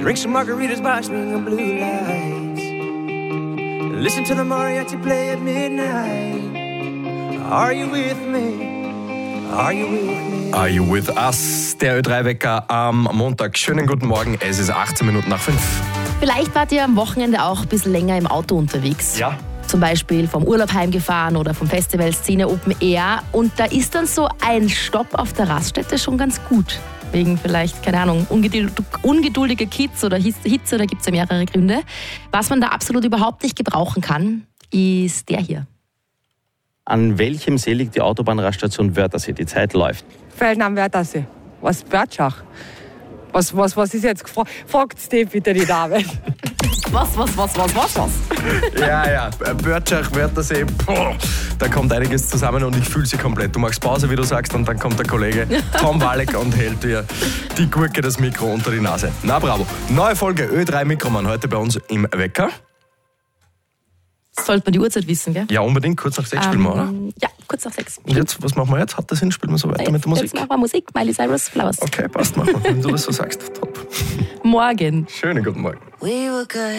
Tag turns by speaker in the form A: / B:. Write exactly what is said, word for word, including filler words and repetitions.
A: Drink some margaritas by swinging blue lights. Listen to the mariachi play at midnight. Are you with me? Are you with me?
B: Are you with us? Der Ö drei Wecker am Montag. Schönen guten Morgen, es ist achtzehn Minuten nach fünf.
C: Vielleicht wart ihr am Wochenende auch ein bisschen länger im Auto unterwegs.
B: Ja.
C: Zum Beispiel vom Urlaub heimgefahren oder vom Festival Szene Open Air. Und da ist dann so ein Stopp auf der Raststätte schon ganz gut. Wegen vielleicht, keine Ahnung, ungeduldige Kids oder Hitze, da gibt es ja mehrere Gründe. Was man da absolut überhaupt nicht gebrauchen kann, ist der hier.
D: An welchem See liegt die Autobahnraststation Wörthersee? Die Zeit läuft.
E: Felden am Wörthersee. Was, Börtschach? Was, was, was ist jetzt gefragt? Fragt die bitte die Dame.
C: Was, was, was, was, was, was?
B: Ja, ja, Börtschach, Wörthersee, boah, da kommt einiges zusammen und ich fühle sie komplett. Du machst Pause, wie du sagst, und dann kommt der Kollege Tom Walek und hält dir die Gurke, das Mikro unter die Nase. Na bravo. Neue Folge Ö drei Mikroman heute bei uns im Wecker.
C: Sollte man die Uhrzeit wissen, gell?
B: Ja, unbedingt. Kurz nach sechs spielen wir, oder?
C: Ja, kurz nach sechs.
B: Und jetzt, was machen wir jetzt? Hat das Sinn? Spielen wir so weiter
C: jetzt,
B: mit der Musik?
C: Jetzt machen wir Musik. Miley Cyrus, Flowers.
B: Okay, passt, machen wir. Wenn du das so sagst, top.
C: Morgen.
B: Schönen guten Morgen.
A: We were good.